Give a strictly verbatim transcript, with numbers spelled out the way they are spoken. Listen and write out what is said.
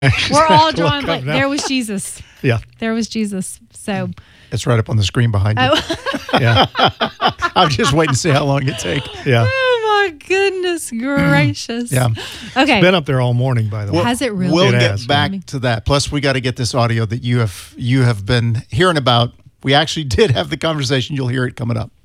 We're all We'll drawing, come but now. there was Jesus. Yeah. There was Jesus. So, It's right up on the screen behind you. oh, Yeah. I'm just waiting to see how long it takes. Yeah. oh my goodness gracious. Yeah. Okay. Been up there all morning, by the way. Has it really? We'll It get has, back yeah. to that. Plus, we got to get this audio that you have you have been hearing about. We actually did have the conversation. You'll hear it coming up.